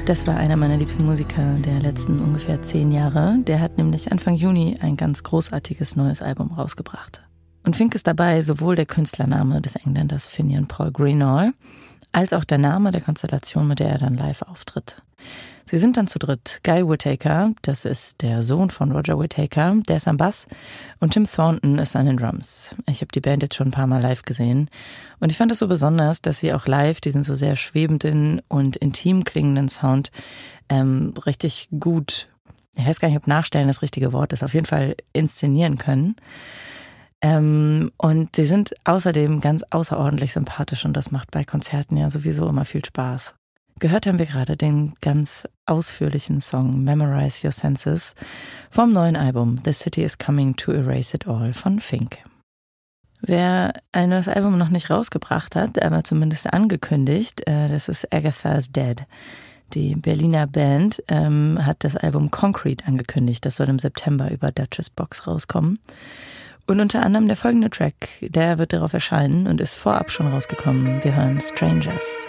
Das war einer meiner liebsten Musiker der letzten ungefähr 10 Jahre. Der hat nämlich Anfang Juni ein ganz großartiges neues Album rausgebracht. Und Fink ist dabei sowohl der Künstlername des Engländers Finian Paul Greenall, als auch der Name der Konstellation, mit der er dann live auftritt. Sie sind dann zu dritt. Guy Whittaker, das ist der Sohn von Roger Whittaker, der ist am Bass, und Tim Thornton ist an den Drums. Ich habe die Band jetzt schon ein paar Mal live gesehen und ich fand es so besonders, dass sie auch live diesen so sehr schwebenden und intim klingenden Sound richtig gut, ich weiß gar nicht, ob nachstellen das richtige Wort ist, auf jeden Fall inszenieren können. Und sie sind außerdem ganz außerordentlich sympathisch und das macht bei Konzerten ja sowieso immer viel Spaß. Gehört haben wir gerade den ganz ausführlichen Song Memorize Your Senses vom neuen Album The City is Coming to Erase It All von Fink. Wer ein neues Album noch nicht rausgebracht hat, aber zumindest angekündigt, das ist Agatha's Dead. Die Berliner Band hat das Album Concrete angekündigt. Das soll im September über Duchess Box rauskommen. Und unter anderem der folgende Track, der wird darauf erscheinen und ist vorab schon rausgekommen. Wir hören Strangers.